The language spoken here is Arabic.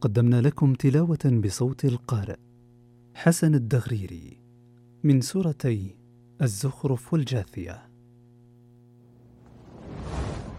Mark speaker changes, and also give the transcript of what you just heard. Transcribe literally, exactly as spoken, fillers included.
Speaker 1: قدمنا لكم تلاوة بصوت القارئ حسن الدغريري من سورتي الزخرف والجاثية.